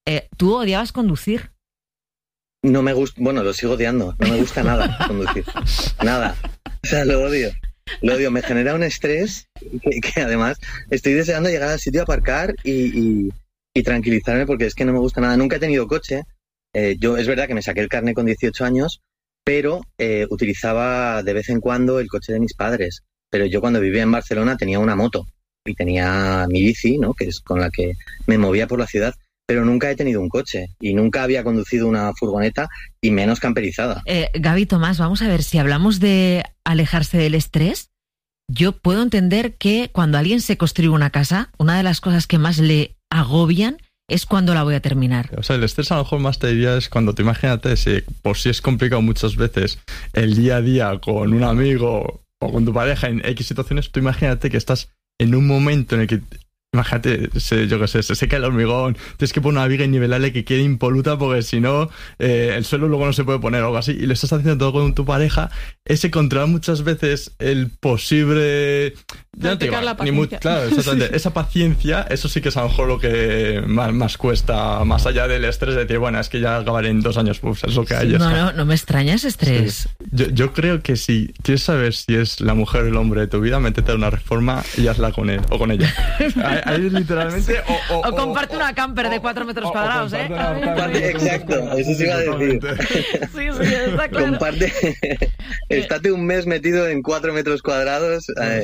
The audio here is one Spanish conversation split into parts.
tú odiabas conducir. No me gusta, bueno, lo sigo odiando, no me gusta nada conducir, nada, o sea, lo odio, me genera un estrés que además estoy deseando llegar al sitio a aparcar y tranquilizarme porque es que no me gusta nada, nunca he tenido coche, yo es verdad que me saqué el carnet con 18 años, pero utilizaba de vez en cuando el coche de mis padres, pero yo cuando vivía en Barcelona tenía una moto y tenía mi bici, ¿no? Que es con la que me movía por la ciudad. Pero nunca he tenido un coche y nunca había conducido una furgoneta y menos camperizada. Gaby, Tomás, vamos a ver, si hablamos de alejarse del estrés, yo puedo entender que cuando alguien se construye una casa, una de las cosas que más le agobian es cuando la voy a terminar. O sea, el estrés a lo mejor más te diría es cuando te imagínate, por si es complicado muchas veces el día a día con un amigo o con tu pareja en X situaciones, tú imagínate que estás en un momento en el que... Imagínate, yo qué sé, se seca el hormigón, tienes que poner una viga y nivelarle que quede impoluta porque si no, el suelo luego no se puede poner o algo así, y lo estás haciendo todo con tu pareja, ese controlar muchas veces el posible... Ya no te digo, claro, exactamente, esa paciencia, eso sí que es a lo mejor lo que más cuesta, más allá del estrés de decir, bueno, es que ya acabaré en 2 años, pues es lo que hay. No me extraña ese estrés. Sí. Yo creo que si quieres saber si es la mujer o el hombre de tu vida, métete a una reforma y hazla con él o con ella. Ahí literalmente o comparte una camper de 4 metros cuadrados, Exacto, eso sí iba a decir. Sí, está claro. Comparte, estate un mes metido en 4 metros cuadrados.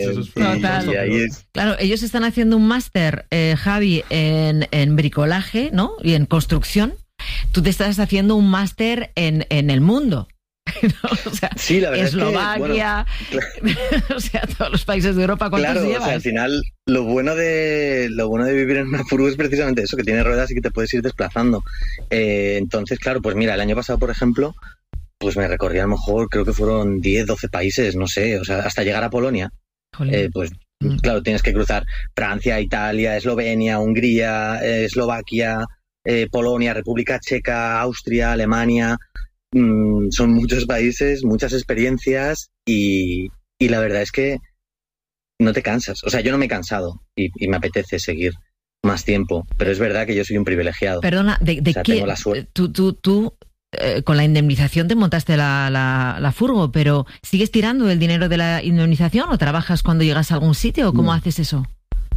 Y ahí es. Claro, ellos están haciendo un máster, Javi, en bricolaje, ¿no? Y en construcción. Tú te estás haciendo un máster en el mundo. ¿No? O sea, sí, la verdad Eslovaquia, es que, o sea, todos los países de Europa, ¿cuántos llevas? O sea, al final lo bueno de vivir en una furgo es precisamente eso, que tiene ruedas y que te puedes ir desplazando. Entonces, claro, pues mira, el año pasado, por ejemplo, pues me recorrí a lo mejor, creo que fueron 10, 12 países, no sé, o sea, hasta llegar a Polonia. Pues claro, tienes que cruzar Francia, Italia, Eslovenia, Hungría, Eslovaquia, Polonia, República Checa, Austria, Alemania. Son muchos países, muchas experiencias y la verdad es que no te cansas. O sea, yo no me he cansado y me apetece seguir más tiempo, pero es verdad que yo soy un privilegiado. Perdona, ¿de qué? Tengo la suerte. Tú con la indemnización te montaste la furgo, pero ¿sigues tirando el dinero de la indemnización o trabajas cuando llegas a algún sitio o cómo haces eso?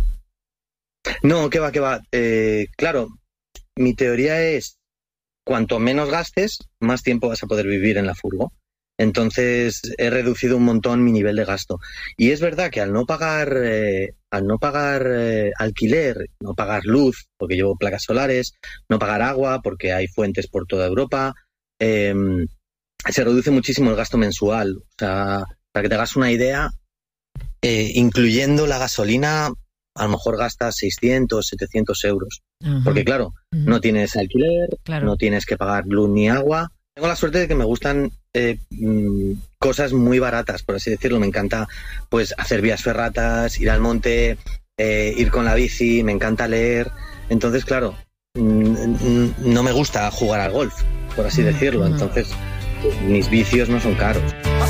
No, que va. Claro, mi teoría es cuanto menos gastes, más tiempo vas a poder vivir en la furgo. Entonces he reducido un montón mi nivel de gasto. Y es verdad que al no pagar alquiler, no pagar luz, porque llevo placas solares, no pagar agua, porque hay fuentes por toda Europa, se reduce muchísimo el gasto mensual. O sea, para que te hagas una idea, incluyendo la gasolina, a lo mejor gastas 600, 700 euros. Uh-huh. Porque claro, no tienes alquiler, no tienes que pagar luz ni agua. Tengo la suerte de que me gustan cosas muy baratas, por así decirlo. Me encanta pues hacer vías ferratas, ir al monte, ir con la bici, me encanta leer. Entonces, claro, no me gusta jugar al golf, por así decirlo. Entonces, mis vicios no son caros.